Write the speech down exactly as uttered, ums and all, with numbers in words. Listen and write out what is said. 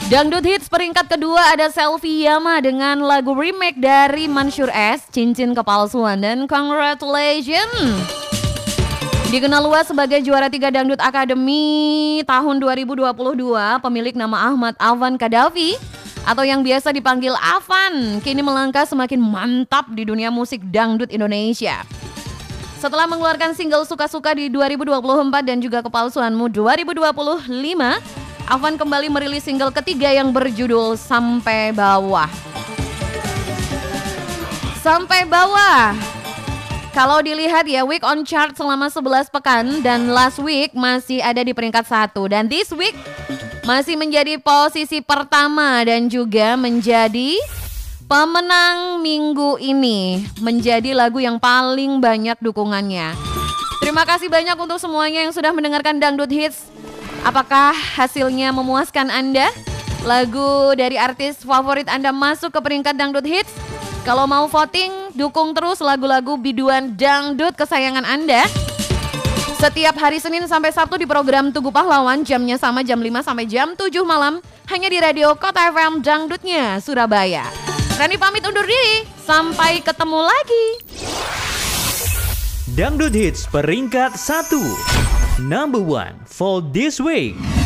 Dangdut Hits peringkat kedua ada Selvi Yama dengan lagu remake dari Mansyur S, Cincin Kepalsuan, dan Congratulations. Dikenal luas sebagai juara tiga Dangdut Academy tahun dua ribu dua puluh dua, pemilik nama Ahmad Afan Kadafi atau yang biasa dipanggil Afan, kini melangkah semakin mantap di dunia musik dangdut Indonesia. Setelah mengeluarkan single Suka-Suka di dua ribu dua puluh empat dan juga Kepalsuanmu dua ribu dua puluh lima, Afan kembali merilis single ketiga yang berjudul Sampai Bawah. Sampai Bawah. Kalau dilihat ya, week on chart selama sebelas pekan dan last week masih ada di peringkat satu. Dan this week masih menjadi posisi pertama dan juga menjadi pemenang minggu ini. Menjadi lagu yang paling banyak dukungannya. Terima kasih banyak untuk semuanya yang sudah mendengarkan Dangdut Hits. Apakah hasilnya memuaskan Anda? Lagu dari artis favorit Anda masuk ke peringkat Dangdut Hits? Kalau mau voting, dukung terus lagu-lagu biduan dangdut kesayangan Anda. Setiap hari Senin sampai Sabtu di program Tugu Pahlawan, jamnya sama jam lima sampai jam tujuh malam, hanya di radio Kota F M Dangdutnya Surabaya. Rani pamit undur diri, sampai ketemu lagi. Dangdut Hits peringkat satu. Number one for this week.